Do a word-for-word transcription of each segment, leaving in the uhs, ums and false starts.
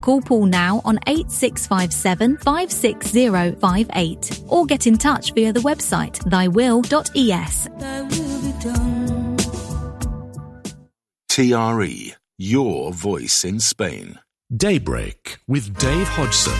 Call Paul now on eight six five seven, five six zero five eight or get in touch via the website thy will dot e s. Thy will be done. T R E, your voice in Spain. Daybreak with Dave Hodgson.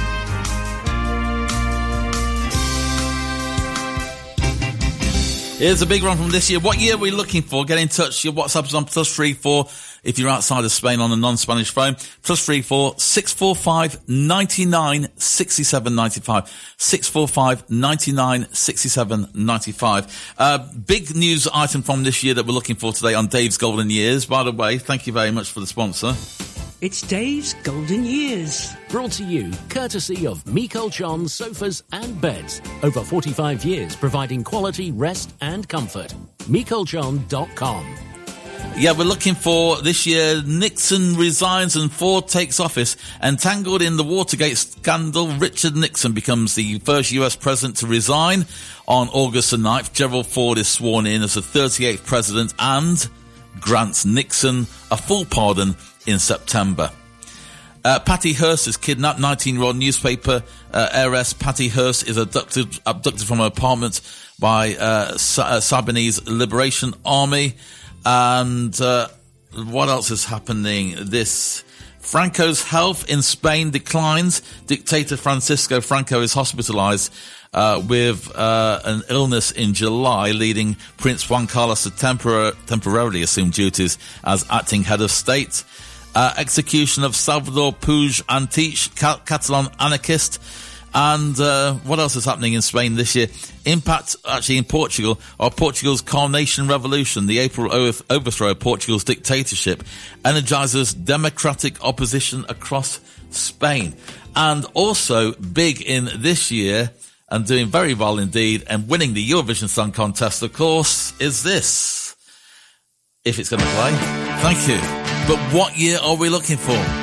Here's a big one from this year. What year are we looking for? Get in touch. Your WhatsApp's on plus three four if you're outside of Spain on a non-Spanish phone. Plus three four six four five ninety nine sixty seven ninety five. Six four five ninety nine sixty seven ninety five. Uh, big news item from this year that we're looking for today on Dave's Golden Years. By the way, thank you very much for the sponsor. It's Dave's Golden Years. Brought to you courtesy of Michael John Sofas and Beds. Over forty-five years providing quality, rest and comfort. Michael John dot com. Yeah, we're looking for this year. Nixon resigns and Ford takes office. Entangled in the Watergate scandal, Richard Nixon becomes the first U S president to resign. On August the ninth, Gerald Ford is sworn in as the thirty-eighth president and grants Nixon a full pardon in September. Uh, Patty Hearst is kidnapped. nineteen-year-old newspaper uh, heiress Patty Hearst is abducted, abducted from her apartment by uh, Sa- uh, Sabanese Liberation Army. And uh, what else is happening? This Franco's health in Spain declines. Dictator Francisco Franco is hospitalized uh, with uh, an illness in July, leading Prince Juan Carlos to tempor- temporarily assume duties as acting head of state. Uh, execution of Salvador Puig Antich, Cat- Catalan anarchist. And uh, what else is happening in Spain this year? Impact, actually, in Portugal, of Portugal's Carnation Revolution. The April overthrow of Portugal's dictatorship energizes democratic opposition across Spain. And also big in this year, and doing very well indeed, and winning the Eurovision Song Contest, of course, is this. If it's going to play. Thank you. But what year are we looking for?